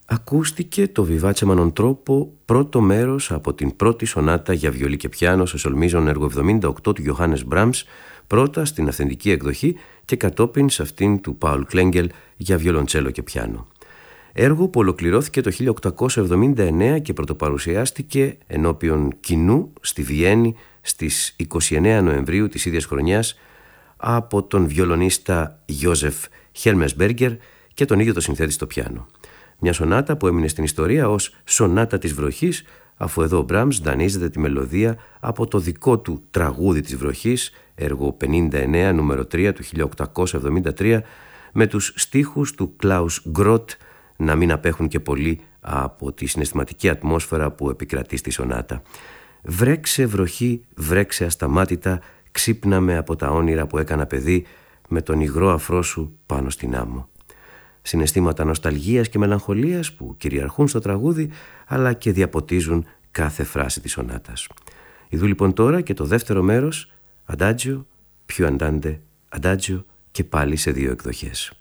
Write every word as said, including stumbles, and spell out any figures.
Ακούστηκε το Vivace ma non troppo, πρώτο μέρος από την πρώτη σονάτα για βιολί και πιάνο σε σολμίζον έργο εβδομήντα οκτώ του Johannes Brahms, πρώτα στην αυθεντική εκδοχή και κατόπιν σε αυτήν του Paul Klengel για βιολοντσέλο και πιάνο. Έργο που ολοκληρώθηκε το χίλια οκτακόσια εβδομήντα εννέα και πρωτοπαρουσιάστηκε ενώπιον κοινού στη Βιέννη στις είκοσι εννέα Νοεμβρίου της ίδιας χρονιάς από τον βιολονίστα Josef Hellmesberger και τον ίδιο το συνθέτη στο πιάνο. Μια σονάτα που έμεινε στην ιστορία ως σονάτα της βροχής, αφού εδώ ο Brahms δανείζεται τη μελωδία από το δικό του τραγούδι της βροχής, έργο πενήντα εννέα νούμερο τρία του χίλια οκτακόσια εβδομήντα τρία, με τους στίχους του Klaus Groth να μην απέχουν και πολύ από τη συναισθηματική ατμόσφαιρα που επικρατεί στη σονάτα. «Βρέξε βροχή, βρέξε ασταμάτητα, ξύπναμε από τα όνειρα που έκανα παιδί, με τον υγρό αφρό σου πάνω στην άμμο». Συναισθήματα νοσταλγίας και μελαγχολίας που κυριαρχούν στο τραγούδι, αλλά και διαποτίζουν κάθε φράση της σονάτας. Ιδού λοιπόν τώρα και το δεύτερο μέρος, Adagio, più andante, Adagio, και πάλι σε δύο εκδοχές.